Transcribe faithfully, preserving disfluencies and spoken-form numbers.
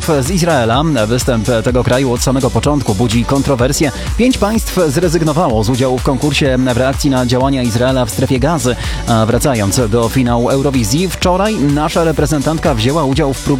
Rozmów z Izraela. Występ tego kraju od samego początku budzi kontrowersje. Pięć państw zrezygnowało z udziału w konkursie w reakcji na działania Izraela w strefie Gazy. A wracając do finału Eurowizji, wczoraj nasza reprezentantka wzięła udział w próbie